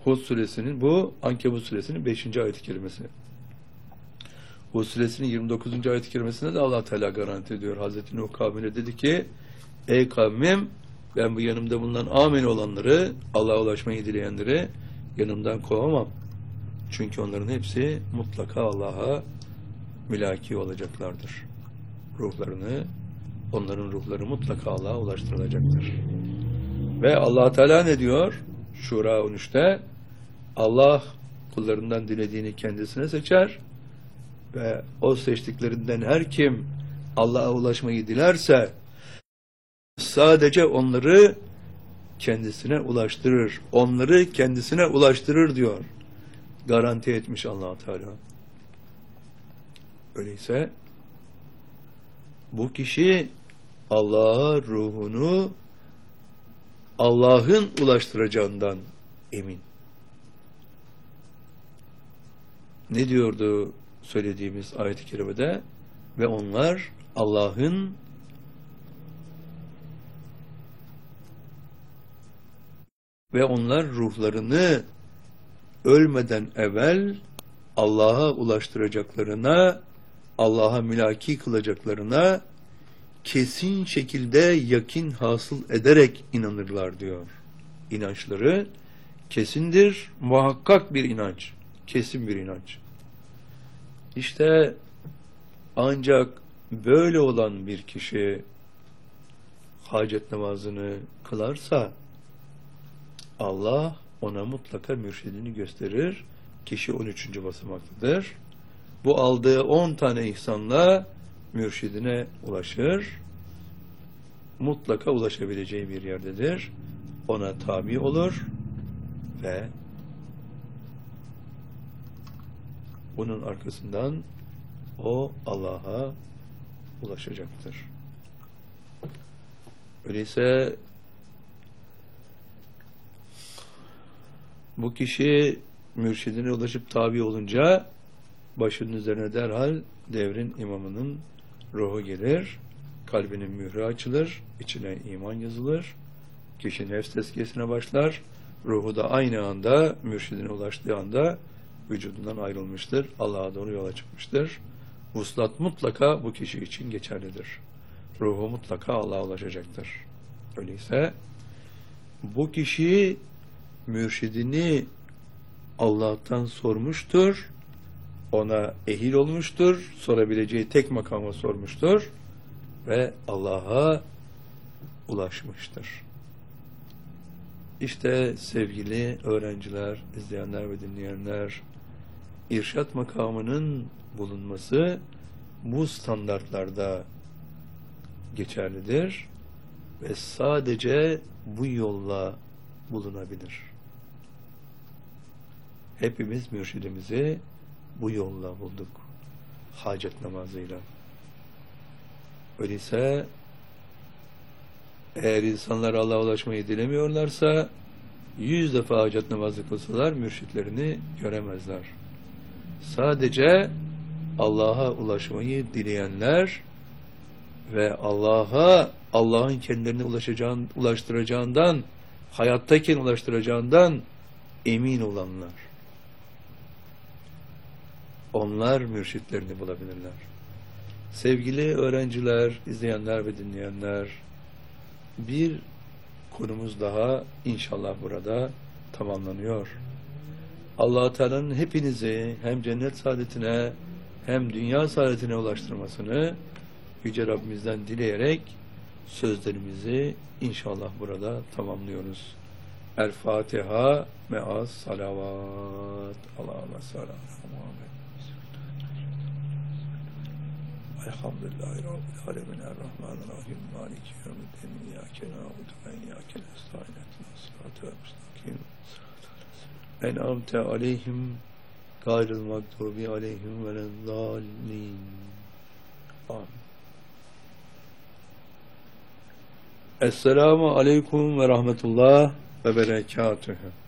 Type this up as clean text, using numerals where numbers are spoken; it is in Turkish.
Hud suresinin, bu Ankebut suresinin 5. ayet-i kerimesi. Hud suresinin 29. ayet-i kerimesinde de Allah Teala garanti ediyor. Hazreti Nuh kavmine dedi ki, ey kavmim, ben bu yanımda bulunan amin olanları, Allah'a ulaşmayı dileyenleri yanımdan kovamam. Çünkü onların hepsi mutlaka Allah'a mülaki olacaklardır. Onların ruhları mutlaka Allah'a ulaştırılacaktır. Ve Allah Teala ne diyor? Şura 13'te, Allah kullarından dilediğini kendisine seçer ve o seçtiklerinden her kim Allah'a ulaşmayı dilerse sadece onları kendisine ulaştırır. Onları kendisine ulaştırır diyor. Garanti etmiş Allah Teala. Öyleyse bu kişi Allah'a ruhunu Allah'ın ulaştıracağından emin. Ne diyordu söylediğimiz ayet-i kerimede? Ve onlar Allah'ın ve onlar ruhlarını ölmeden evvel Allah'a ulaştıracaklarına, Allah'a mülaki kılacaklarına kesin şekilde yakin hasıl ederek inanırlar diyor. İnançları kesindir, muhakkak bir inanç, kesin bir inanç. İşte ancak böyle olan bir kişi hacet namazını kılarsa Allah ona mutlaka mürşidini gösterir. Kişi 13. basamaktadır. Bu aldığı 10 tane ihsanla mürşidine ulaşır. Mutlaka ulaşabileceği bir yerdedir. Ona tabi olur ve bunun arkasından o Allah'a ulaşacaktır. Öyleyse bu kişi mürşidine ulaşıp tabi olunca başının üzerine derhal devrin imamının ruhu gelir, kalbinin mührü açılır, içine iman yazılır, kişi nefs tezkiyesine başlar, ruhu da aynı anda, mürşidine ulaştığı anda vücudundan ayrılmıştır, Allah'a doğru yola çıkmıştır. Vuslat mutlaka bu kişi için geçerlidir. Ruhu mutlaka Allah'a ulaşacaktır. Öyleyse bu kişi mürşidini Allah'tan sormuştur, ona ehil olmuştur, sorabileceği tek makama sormuştur ve Allah'a ulaşmıştır. İşte sevgili öğrenciler, izleyenler ve dinleyenler, irşat makamının bulunması bu standartlarda geçerlidir ve sadece bu yolla bulunabilir. Hepimiz mürşidimizi bu yolla bulduk. Hacet namazıyla. Öyleyse eğer insanlar Allah'a ulaşmayı dilemiyorlarsa 100 defa hacet namazı kılsalar mürşitlerini göremezler. Sadece Allah'a ulaşmayı dileyenler ve Allah'ın kendilerine ulaştıracağından, hayattayken ulaştıracağından emin olanlar. Onlar mürşitlerini bulabilirler. Sevgili öğrenciler, izleyenler ve dinleyenler, bir konumuz daha inşallah burada tamamlanıyor. Allah-u Teala'nın hepinizi hem cennet saadetine hem dünya saadetine ulaştırmasını Yüce Rabbimizden dileyerek sözlerimizi inşallah burada tamamlıyoruz. El Fatiha me'as salavat. Allahümme sallallahu aleyhi. Elhamdülillahi Rabbil alemin. Errahmanirrahim. Maliki yevmiddin. İyyâke na'budu ve iyyâke nestaîn. Sıratı müstakim. En'amte aleyhim gayril mağdubi aleyhim velezzâllin. Amin. Esselamu aleyküm ve rahmetullah ve berekatühü.